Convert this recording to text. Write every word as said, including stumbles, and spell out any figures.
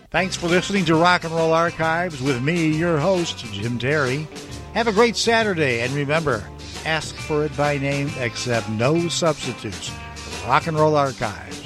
Thanks for listening to Rock and Roll Archives with me, your host, Jim Terry. Have a great Saturday, and remember, ask for it by name, accept no substitutes. Rock and Roll Archives.